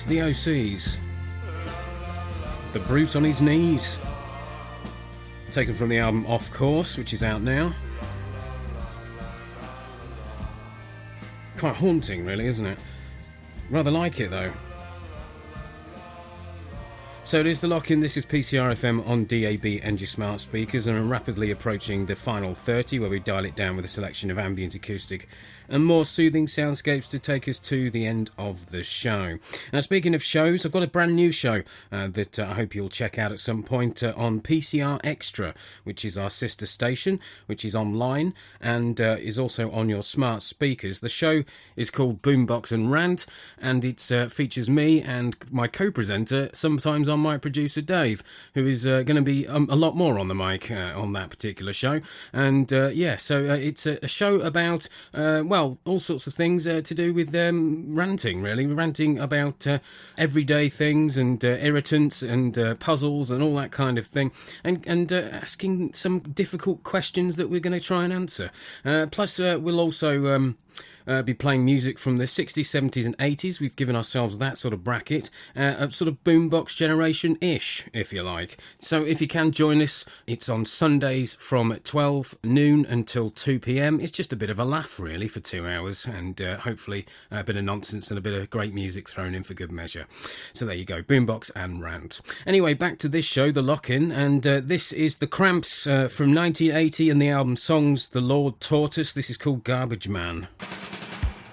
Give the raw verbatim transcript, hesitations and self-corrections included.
to the O Cs. The Brute on His Knees. Taken from the album Off Course, which is out now. Quite haunting, really, isn't it? Rather like it, though. So it is The Lock-In. This is P C R F M on D A B and your smart speakers, and I'm rapidly approaching the final thirty, where we dial it down with a selection of ambient acoustic and more soothing soundscapes to take us to the end of the show. Now, speaking of shows, I've got a brand new show uh, that uh, I hope you'll check out at some point uh, on P C R Extra, which is our sister station, which is online and uh, is also on your smart speakers. The show is called Boombox and Rant, and it uh, features me and my co-presenter, sometimes on my producer Dave, who is uh, going to be um, a lot more on the mic uh, on that particular show. And uh, yeah, so uh, it's a, a show about, uh, well, all sorts of things uh, to do with um, ranting, really. Ranting about uh, everyday things and uh, irritants and uh, puzzles and all that kind of thing. And, and uh, asking some difficult questions that we're going to try and answer. Uh, plus, uh, we'll also... Um, Uh, be playing music from the sixties, seventies and eighties. We've given ourselves that sort of bracket, uh, a sort of boombox generation-ish, if you like. So if you can join us, it's on Sundays from twelve noon until two p.m. It's just a bit of a laugh, really, for two hours, and uh, hopefully a bit of nonsense and a bit of great music thrown in for good measure. So there you go, boombox and rant. Anyway, back to this show, The Lock-In, and uh, this is The Cramps uh, from nineteen eighty and the album Songs the Lord Taught Us. This is called Garbage Man.